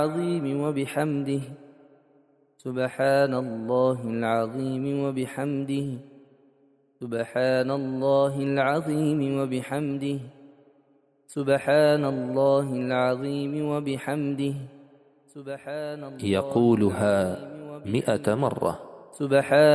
العظيم وبحمده سبحان الله العظيم وبحمده سبحان الله العظيم وبحمده سبحان الله العظيم وبحمده سبحان الله يقولها 100 مرة. سبحان